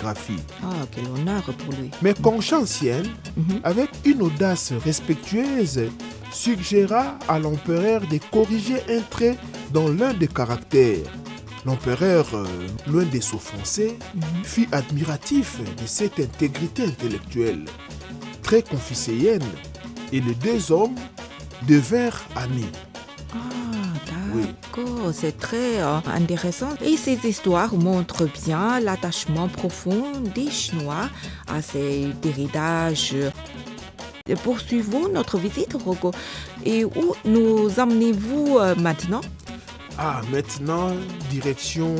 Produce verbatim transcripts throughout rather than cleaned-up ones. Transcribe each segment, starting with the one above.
calligraphie. Ah, quel honneur pour lui. Mais Conscientienne, Mhm. avec une audace respectueuse, suggéra à l'empereur de corriger un trait dans l'un des caractères. L'empereur, euh, loin de s'offenser, Mhm. fut admiratif de cette intégrité intellectuelle, très confucéenne, et les deux hommes devinrent amis. Ah, Oui. d'accord, c'est très euh, intéressant. Et ces histoires montrent bien l'attachement profond des Chinois à ces héritages. Et poursuivons notre visite, Rocco. Et où nous emmenez-vous euh, maintenant? Ah, maintenant, direction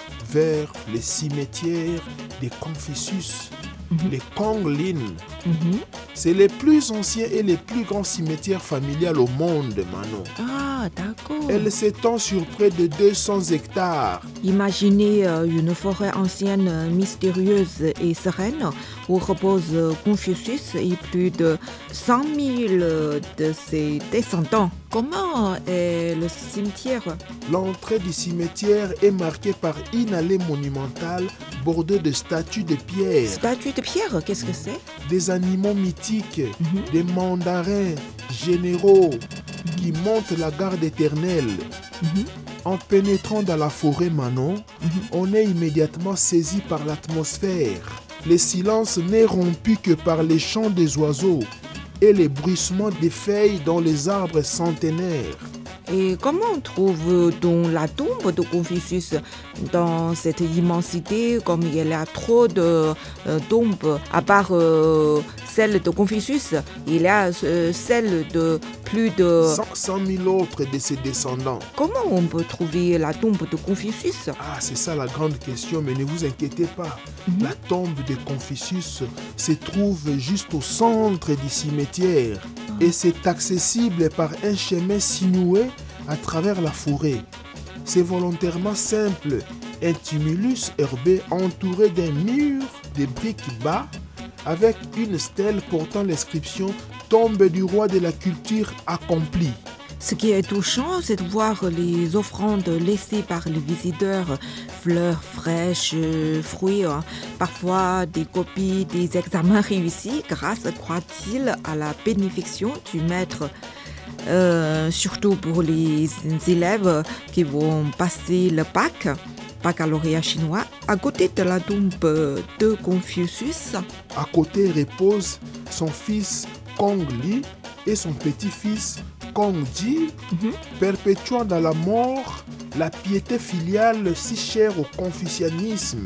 vers les cimetières des Confucius, Mhm. les Konglin. Mhm. C'est les plus anciens et les plus grands cimetières familiales au monde, Manon. Ah, d'accord. Elle s'étend sur près de deux cents hectares. Imaginez euh, une forêt ancienne, euh, mystérieuse et sereine où repose euh, Confucius et plus de cent mille euh, de ses descendants. Comment est le cimetière? L'entrée du cimetière est marquée par une allée monumentale bordée de statues de pierre, Statue de pierre, qu'est-ce que c'est? des animaux mythiques, Mhm. des mandarins généraux qui montent la garde éternelle. Mhm. En pénétrant dans la forêt Manon, Mhm. on est immédiatement saisi par l'atmosphère. Le silence n'est rompu que par les chants des oiseaux et les bruissements des feuilles dans les arbres centenaires. Et comment trouve-t-on la tombe de Confucius dans cette immensité, comme il y a trop de euh, tombes, à part euh, celle de Confucius, il y a euh, celle de plus de... cinq cent mille autres de ses descendants. Comment on peut trouver la tombe de Confucius? Ah, c'est ça la grande question, mais ne vous inquiétez pas. Mhm. La tombe de Confucius se trouve juste au centre du cimetière et c'est accessible par un chemin sinueux à travers la forêt. C'est volontairement simple, un tumulus herbé entouré d'un mur de briques bas avec une stèle portant l'inscription « Tombe du roi de la culture accomplie ». Ce qui est touchant, c'est de voir les offrandes laissées par les visiteurs, fleurs fraîches, euh, fruits, hein. Parfois des copies des examens réussis grâce, croit-il, à la bénédiction du maître. Euh, surtout pour les élèves qui vont passer le bac, baccalauréat chinois, à côté de la tombe de Confucius. À côté repose son fils Kong Li et son petit-fils Kong Ji, Mhm. perpétuant dans la mort la piété filiale si chère au confucianisme.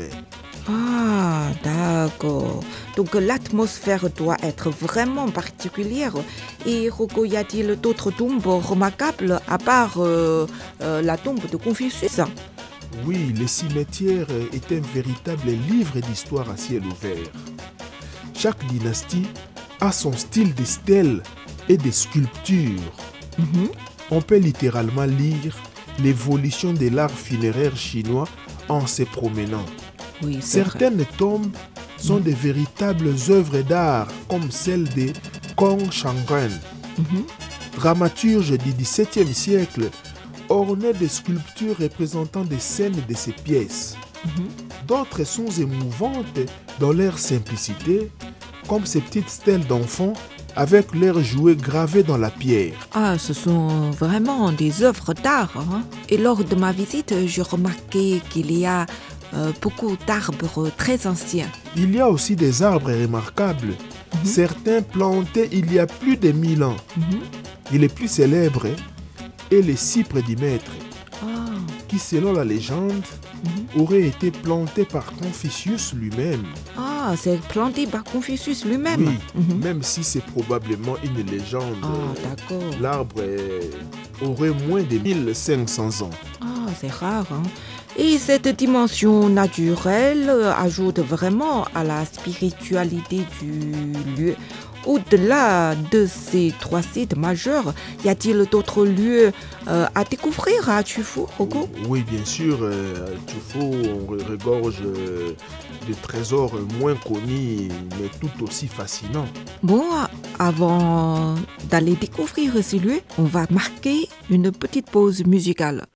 Ah, d'accord. Donc l'atmosphère doit être vraiment particulière. Et Rocco, y a-t-il d'autres tombes remarquables à part euh, euh, la tombe de Confucius? Oui, le cimetière est un véritable livre d'histoire à ciel ouvert. Chaque dynastie a son style de stèles et de sculptures. Mhm. On peut littéralement lire l'évolution de l'art funéraire chinois en se promenant. Oui, c'est vrai. Certaines tombes sont de véritables œuvres d'art, comme celle de Kong Shangren, Mhm. dramaturge du dix-septième siècle, ornée de sculptures représentant des scènes de ses pièces. Mhm. D'autres sont émouvantes dans leur simplicité, comme ces petites stèles d'enfants avec leurs jouets gravés dans la pierre. Ah, ce sont vraiment des œuvres d'art, hein. Et lors de ma visite, j'ai remarqué qu'il y a euh, beaucoup d'arbres très anciens. Il y a aussi des arbres remarquables, Mhm. certains plantés il y a plus de mille ans. Mhm. Et les plus célèbres est le cypre du maître, Ah, qui selon la légende mhm. aurait été planté par Confucius lui-même. Ah, c'est planté par Confucius lui-même. Oui, Mhm. même si c'est probablement une légende. Ah, d'accord. L'arbre est- aurait moins de mille cinq cents ans. Ah, c'est rare, hein. Et cette dimension naturelle euh, ajoute vraiment à la spiritualité du lieu. Au-delà de ces trois sites majeurs, y a-t-il d'autres lieux euh, à découvrir à Tufu, Rocco? Oui, bien sûr, euh, à Tufo, on re- regorge euh, de trésors moins connus, mais tout aussi fascinants. Bon, avant d'aller découvrir ces lieux, on va marquer une petite pause musicale.